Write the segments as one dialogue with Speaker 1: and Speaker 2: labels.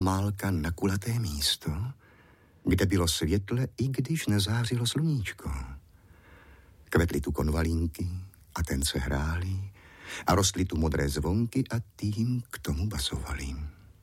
Speaker 1: Amálka na kulaté místo, kde bylo světle, i když nezářilo sluníčko. Kvetly tu konvalínky a tence hrály a rostly tu modré zvonky a tým k tomu basovali.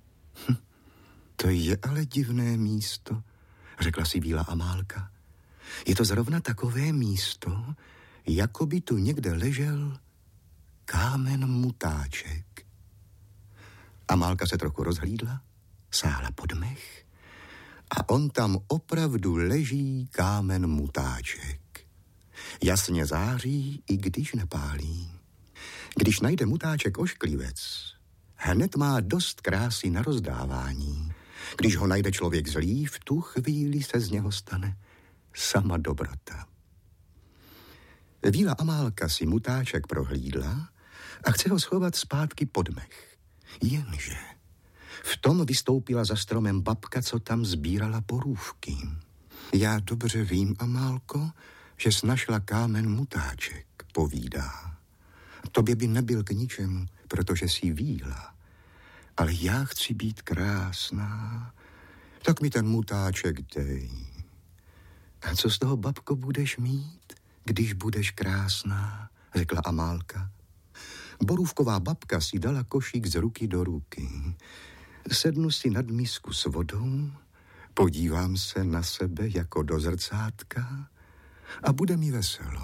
Speaker 1: To je ale divné místo, řekla si bílá Amálka. Je to zrovna takové místo, jako by tu někde ležel kámen mutáček. Amálka se trochu rozhlídla, sáhla pod mech a on tam opravdu leží kámen mutáček. Jasně září, i když nepálí. Když najde mutáček ošklivec, hned má dost krásy na rozdávání. Když ho najde člověk zlý, v tu chvíli se z něho stane sama dobrota. Bílá Amálka si mutáček prohlídla a chce ho schovat zpátky pod mech. Jenže v tom vystoupila za stromem babka, co tam sbírala borůvky. Já dobře vím, Amálko, že jsi našla kámen mutáček, povídá. Tobě by nebyl k ničemu, protože jsi víla. Ale já chci být krásná, tak mi ten mutáček dej. A co z toho, babko, budeš mít, když budeš krásná, řekla Amálka. Borůvková babka si dala košík z ruky do ruky. Sednu si nad misku s vodou, podívám se na sebe jako do zrcátka a bude mi veselo.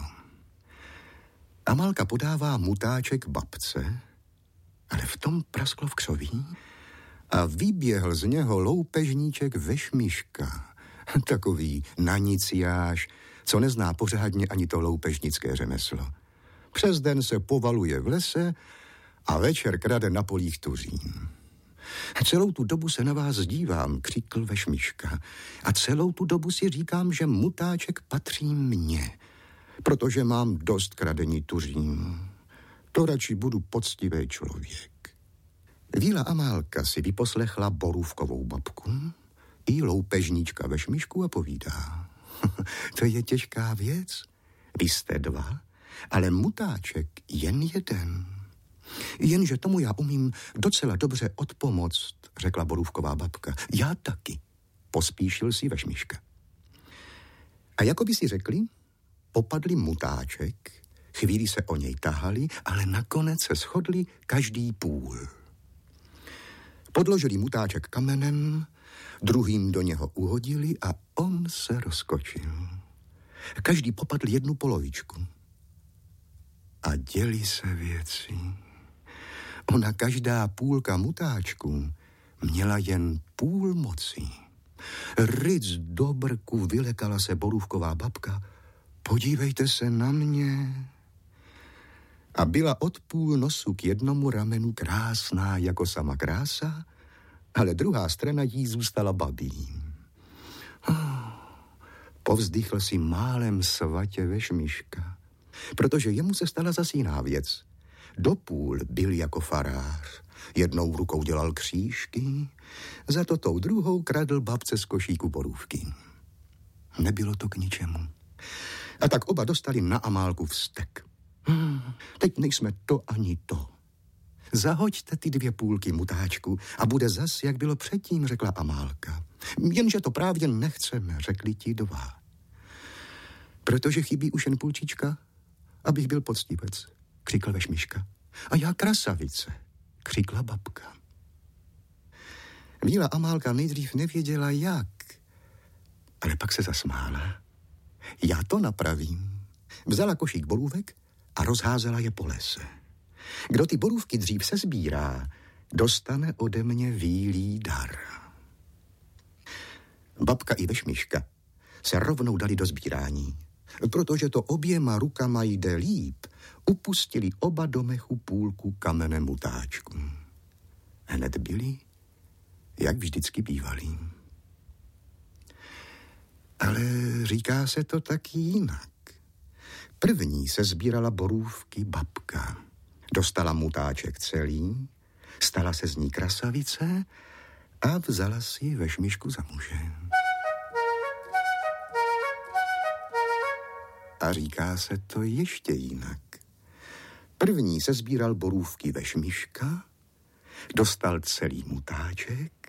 Speaker 1: Amálka podává mutáček babce, ale v tom prasklo v křoví a vyběhl z něho loupežníček Vešmiška. Takový naniciáš, co nezná pořádně ani to loupežnické řemeslo. Přes den se povaluje v lese a večer krade na polích tuřín. Celou tu dobu se na vás dívám, křikl Vešmiška. A celou tu dobu si říkám, že mutáček patří mně, protože mám dost kradení tuřín. To radši budu poctivý člověk. Víla Amálka si vyposlechla borůvkovou babku i loupežníčka Vešmišku a povídá. To je těžká věc. Vy jste dva, ale mutáček jen jeden. Jenže tomu já umím docela dobře odpomoct, řekla borůvková babka. Já taky, pospíšil si Vešmiška. A jako by si řekli, popadli mutáček, chvíli se o něj tahali, ale nakonec se shodli každý půl. Podložili mutáček kamenem, druhým do něho uhodili a on se rozkočil. Každý popadl jednu polovičku. A děli se věci. Ona každá půlka mutáčku měla jen půl moci. Ryc do brku vylekala se borůvková babka. Podívejte se na mě. A byla od půl nosu k jednomu ramenu krásná jako sama krása, ale druhá strana jí zůstala babí. Povzdychl si málem svatě Vešmiška, protože jemu se stala zas jiná věc. Dopůl byl jako farář. Jednou rukou dělal křížky, za to tou druhou kradl babce z košíku borůvky. Nebylo to k ničemu. A tak oba dostali na Amálku vztek. Teď nejsme to ani to. Zahoďte ty dvě půlky mutáčku a bude zas, jak bylo předtím, řekla Amálka. Jenže to právě nechceme, řekli ti dva. Protože chybí už jen půlčička, abych byl poctivec, křikl Vešmiška. A já krasavice, křikla babka. Bílá Amálka nejdřív nevěděla jak, ale pak se zasmála. Já to napravím. Vzala košík borůvek a rozházela je po lese. Kdo ty borůvky dřív se sbírá, dostane ode mě vílý dar. Babka i Vešmiška se rovnou dali do sbírání. Protože to oběma rukama jde líp, upustili oba do mechu půlku kamene mutáčku. Hned byli, jak vždycky bývalí. Ale říká se to taky jinak. První se sbírala borůvky babka. Dostala mutáček celý, stala se z ní krasavice a vzala si Vešmišku za muže. A říká se to ještě jinak. První se sbíral borůvky Vešmiška, dostal celý mutáček